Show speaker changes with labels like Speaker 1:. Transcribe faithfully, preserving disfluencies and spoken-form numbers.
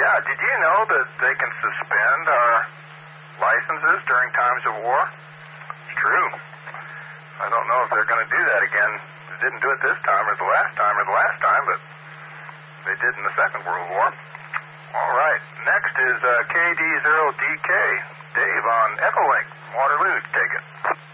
Speaker 1: Yeah, did you know that they can suspend our licenses during times of war? It's true. I don't know if they're going to do that again. They didn't do it this time or the last time or the last time, but they did in the Second World War. All right. Next is uh, K D zero D K. Dave on Echolink. Waterloo. Take it.